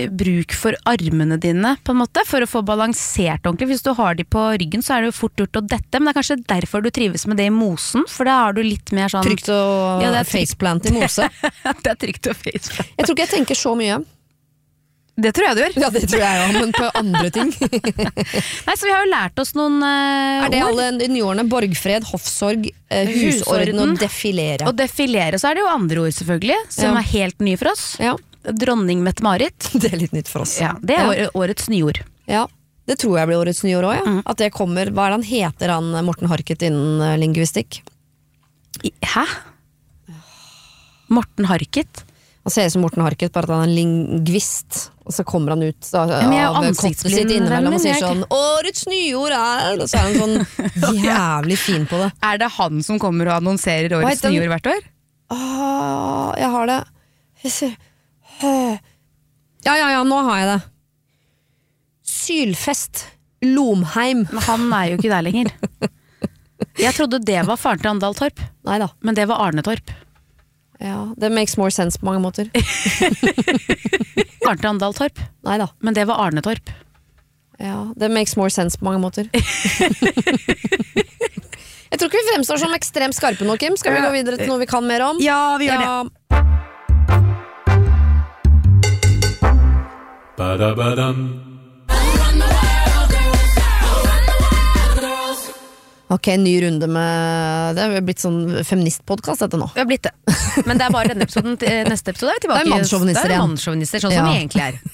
bruk for armene dine, på en måte, for å få balansert ordentlig. Hvis du har de på ryggen, så er det jo fort gjort å dette, men det er kanskje derfor du trives med det i mosen, for da har du litt mer sånn... Trygt å faceplant i mose. Det er trygt å faceplant. Jeg tror ikke jeg tenker så mye. Det tror jeg du gjør. Ja, det tror jeg også, men på andre ting. Nei, så vi har jo lært oss noen Er det alle nyordene? Borgfred, hoffsorg, husorden og defilere. Og defilere, så er det jo andre ord selvfølgelig, som er helt nye for oss. Ja. Dronning Mette-Marit. Det er litt nytt for oss. Ja, det er årets nyord. Ja, det tror jeg blir årets nyord også, ja. At det kommer, hva er det han heter, han Morten Harket innen lingvistikk? Hæ? Morten Harket? Han ser ut som Morten Harket, bare at han er en lingvist. Og så kommer han ut av kottet sitt innimellom og sier sånn årets nyord er, og så er han sånn jævlig fin på det. Er det han som kommer og annonserer årets nyord hvert år? Jeg har det. Ja, nå har jeg det. Sylfest Lomheim. Men han er jo ikke der lenger. Jeg trodde det var faren til Andal Torp. Neida. Men det var Arne Torp. Ja, det makes more sense på mange måter. Faren til Andal Torp. Neida. Men det var Arne Torp. Ja, det makes more sense på mange måter. Jeg tror ikke vi fremstår som ekstremt skarpe nå, Kim. Skal vi gå videre til noe vi kan mer om? Ja, vi gjør det. Ba-da-ba-dum. Ok, ny runde med... Det har blitt sånn feministpodcast dette nå. Vi har blitt det. Men det er bare denne episoden. Neste episode er vi tilbake. Det er mannssjåvinister igjen. Det er mannssjåvinister, sånn som vi egentlig er.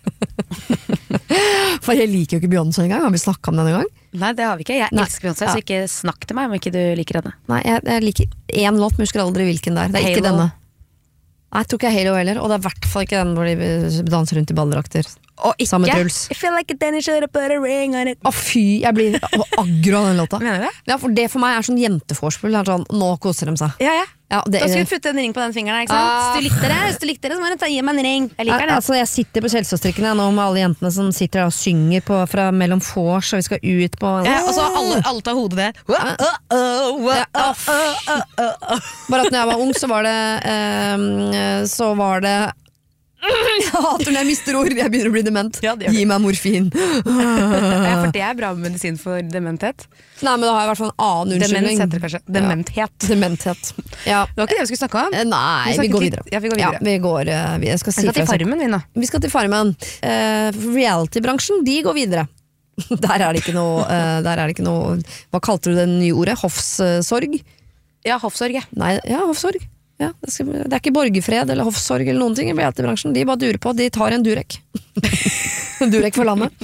For jeg liker jo ikke Beyoncé engang. Har vi snakket om den en gang? Nei, det har vi ikke. Jeg elsker Beyoncé, så ikke snakk til meg om ikke du liker henne. Nei, jeg liker en låt, men husker aldri hvilken der. Det er ikke Halo. denne. Nei, jeg tror ikke Halo heller. Og det er i hvert fall ikke den hvor de danser rundt i balldrakter. Og ikke Samme Truls. I feel like a Danny should have put a ring on it. Å fy, jeg blir aggro av den låta. Mener du det? Ja, for det for meg er sånn jenteforspill. Sånn, nå koser de seg. Ja. Ja, det Da skal vi putte en ring på den fingeren, ikke sant? Hvis du likte det, så må du gi meg en ring. Jeg liker det. Altså, jeg sitter på Kjelsåstrikken nå med alle jentene som sitter der og synger fra mellom vors, og vi skal ut på Og så alle tar hodet det. Bare at når jeg var ung, så var det jeg hater når jeg mister ord. Jeg begynner å bli dement. Ja, det gjør Gi meg morfin. Ja, for det er bra medisin for dementhet. Nei, men da har jeg i hvert fall en annen unnskyldning. Demens heter det kanskje. Dementhet. Ja. Det var ikke det vi skulle snakke om. Nei, vi går videre. Ja, vi går videre. Ja, vi går, jeg skal si Vi skal til Farmen, vi nå. Vi skal til Farmen. Reality-bransjen, de går videre. Der er det ikke noe hva kalte du det nye ordet? Hoffsorg? Ja, hoffsorg. Nei, ja, hoffsorg. Ja, det er ikke borgerfred eller hoffsorg eller noen ting i reality-bransjen. De bare durer på, de tar en durek. Durek for landet.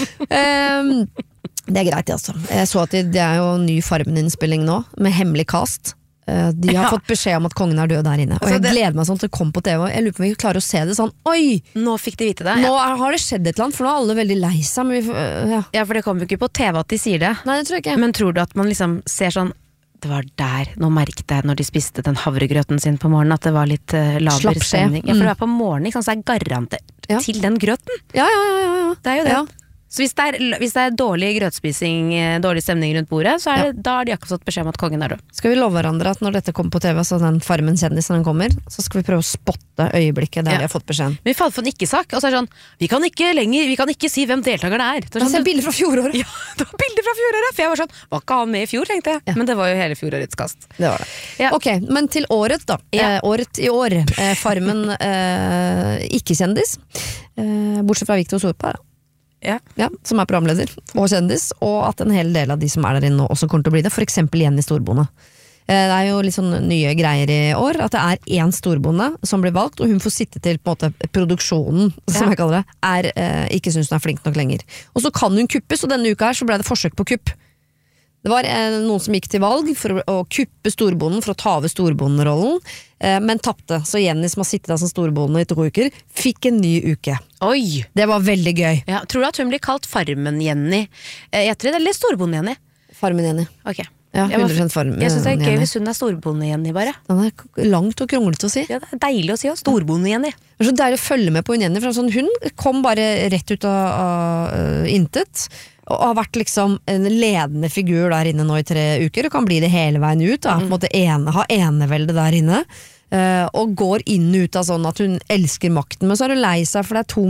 Det er greit, altså. Jeg så at det er jo ny Farmen-innspilling nå, med hemmelig cast. De har fått beskjed om at kongen er død der inne. Og jeg gleder meg sånn til å komme på TV. Jeg lurer på om vi klarer å se det sånn. Oi! Nå fikk de vite det. Nå har det skjedd et eller annet, for nå er alle veldig lei seg. Men ja, for det kommer jo ikke på TV at de sier det. Nei, det tror jeg ikke. Men tror du at man liksom ser sånn det var der, nå merket jeg når de spiste den havregrøten sin på morgenen at det var litt laber stemning. Ja, for det var på morgenen, ikke sant, så er garantert til den grøten. Ja. Det er jo det. Ja. Så hvis det er dårlig grøtspising, dårlig stemning rundt bordet, så da har de akkurat fått beskjed om at kongen er død. Skal vi love hverandre at når dette kommer på TV, så den Farmen kjendisen den kommer, så skal vi prøve å spotte øyeblikket der vi har fått beskjeden. Men vi falt for en ikke-sak, og så er det sånn, vi kan ikke si hvem deltakerne er. Det er bilder fra fjoråret. Ja, det var bilder fra fjoråret, for jeg var sånn, var ikke han med i fjor, tenkte jeg. Ja. Men det var jo hele fjorårets kast. Det var det. Ja. Ok, men til året da. Året i år. Farmen ikke-kjendis. Bortsett fra Victor Sorpa, ja, som er programleder og kjendis, og at en hel del av de som er der inne nå også kommer til å bli det, for eksempel Jenny Storbonde. Det er jo litt sånn nye greier i år, at det er en storbonde som blir valgt, og hun får sitte til på en måte produksjonen, som jeg kaller det, ikke synes hun er flink nok lenger. Og så kan hun kuppes, og denne uka her så ble det forsøk på kupp. Det var noen som gikk til valg for å kuppe storbonden, for å ta over storbonderollen, men tappte. Så Jenny, som har sittet der som storbonde i 2 uker, fikk en ny uke. Oi! Det var veldig gøy. Ja, tror du at hun blir kalt Farmen-Jenny? Eller Storbonde-Jenny? Farmen-Jenny. Ok. Ja, 100% Farmen-Jenny. Jeg synes det er gøy hvis hun er Storbonde-Jenny, bare. Den er langt og kronglete å si. Ja, det er deilig å si, Storbonde-Jenny. Det er så deilig å følge med på Jenny, for hun kom bare rett ut av intet, og har vært liksom en ledende figur der inne nå i 3 uker, og kan bli det hele veien ut, på en måte ha enevelde der inne, og går inn og ut av sånn at hun elsker makten, men så er hun lei seg, for det er